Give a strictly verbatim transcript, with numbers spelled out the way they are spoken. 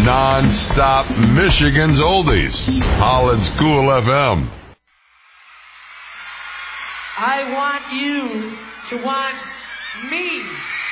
Non-stop Michigan's oldies. Holland's Cool F M. I want you to want me.